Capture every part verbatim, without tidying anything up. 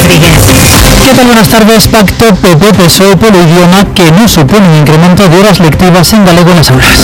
Rodríguez. ¿Qué tal? Buenas tardes. Pacto P P P S O E polo idioma que non supone un incremento de horas lectivas en galego nas aulas.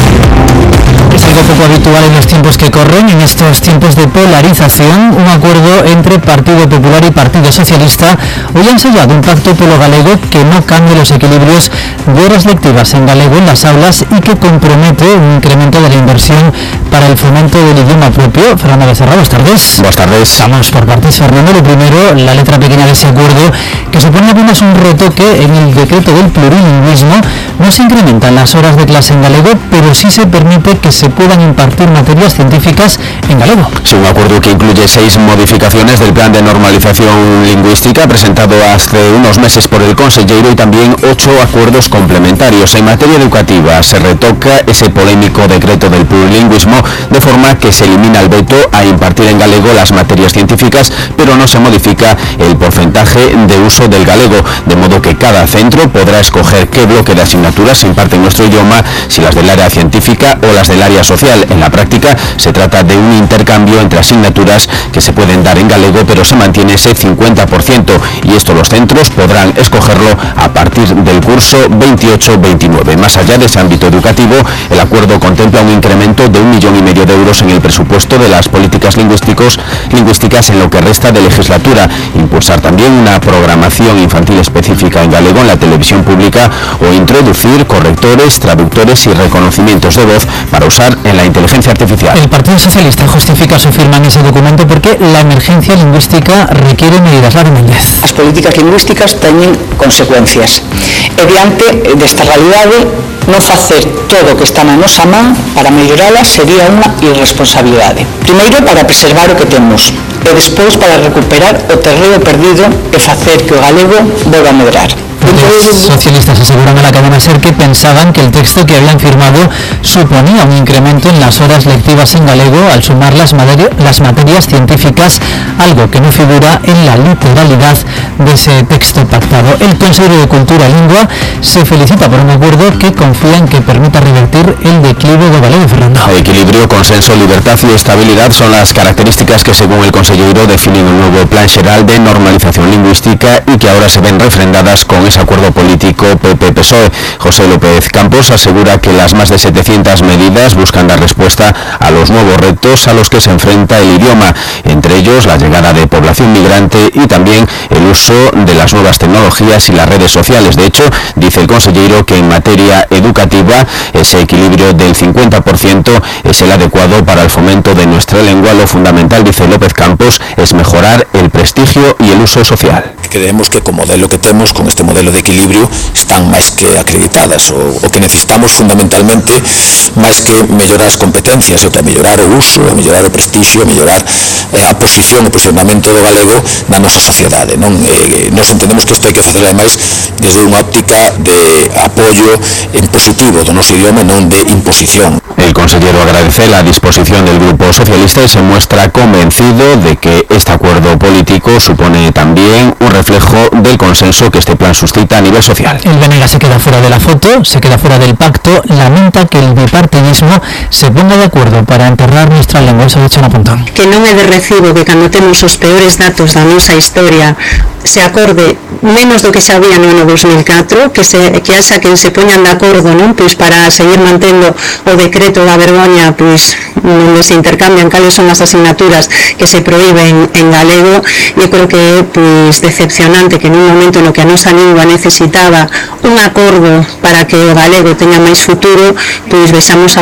Es algo poco habitual en los tiempos que corren, en estos tiempos de polarización. Un acuerdo entre Partido Popular y Partido Socialista hoy han sellado un pacto polo galego que no cambie los equilibrios de horas lectivas en galego en las aulas y que compromete un incremento de la inversión para el fomento del idioma propio. Fernando Becerra, buenas tardes. Buenas tardes. Vamos por partes, Fernando. Lo primero, la letra pequeña de ese acuerdo, que supone apenas un retoque en el decreto del plurilingüismo. No se incrementan las horas de clase en galego, pero sí se permite que se puedan impartir materias científicas en galego. Sí, un acuerdo que incluye seis modificaciones del plan de normalización lingüística presentado hace unos meses por el consejero y también ocho acuerdos complementarios. En materia educativa se retoca ese polémico decreto del plurilingüismo de forma que se elimina el veto a impartir en galego las materias científicas, pero no se modifica el porcentaje de uso del galego, de modo que cada centro podrá escoger qué bloque de asignaturas se imparte en nuestro idioma, si las del área científica o las del área social. En la práctica se trata de un intercambio entre asignaturas que se pueden dar en galego, pero se mantiene ese cincuenta por ciento y esto los centros podrán escogerlo a partir del curso veintiocho veintinueve. Más allá de ese ámbito educativo, el acuerdo contempla un incremento de un millón y medio de euros en el presupuesto de las políticas lingüísticos, lingüísticas en lo que resta de legislatura, impulsar también una programación infantil específica en galego en la televisión pública o introducir correctores, traductores y reconocimientos de voz para usar en la inteligencia artificial. El Partido Socialista justifica su firma en ese documento porque la emergencia lingüística requiere medidas. Lara Méndez. As políticas lingüísticas teñen consecuencias e diante desta realidade non facer todo o que está na nosa man para melloralas sería unha irresponsabilidade. Primeiro para preservar o que temos e despois para recuperar o terreo perdido e facer que o galego volva a medrar. Los socialistas aseguran a la cadena SER que pensaban que el texto que habían firmado suponía un incremento en las horas lectivas en galego al sumar las, las materias científicas, algo que no figura en la literalidad de ese texto pactado. El Consejero de Cultura e Lingua se felicita por un acuerdo que confía en que permita revertir el declive de galego. Fernando. Equilibrio, consenso, libertad y estabilidad son las características que según el consejero definen un nuevo plan xeral de normalización lingüística y que ahora se ven refrendadas con ese acuerdo político P P P S O E. José López Campos asegura que las más de setecientas medidas buscan dar respuesta a los nuevos retos a los que se enfrenta el idioma, entre ellos la llegada de población migrante y también el uso de las nuevas tecnologías y las redes sociales. De hecho, dice el consejero que en materia educativa ese equilibrio del cincuenta por ciento es el adecuado para el fomento de nuestra lengua. Lo fundamental, dice López Campos, es mejorar el prestigio y el uso social. Creemos que co modelo que temos, con este modelo de equilibrio, están máis que acreditadas. O, o que necesitamos fundamentalmente, máis que mellorar as competencias, é que mellorar o uso, a mellorar o prestixio, a mellorar eh, a posición e posicionamento do galego na nosa sociedade. Non? Eh, nos entendemos que isto hai que facer ademais desde unha óptica de apoio en positivo do noso idioma, non de imposición. El consejero agradece la disposición del Grupo Socialista y se muestra convencido de que este acuerdo político supone también un reflejo del consenso que este plan suscita a nivel social. El Benega se queda fuera de la foto, se queda fuera del pacto, lamenta que el bipartidismo se ponga de acuerdo para enterrar nuestra lengua. Eso ha dicho un apuntón. Que non é de recibo que cando temos os peores datos da nosa historia se acorde menos do que xa había no ano dos mil catro, que se que haxa quen se poñan de acordo, non, pois para seguir mantendo o decreto da vergoña, pois onde se intercambian cales son as asignaturas que se prohíben en galego. E creo que é pois decepcionante que nun momento no que a nosa lingua necesitaba un acordo para que o galego teña máis futuro, pois vexamos a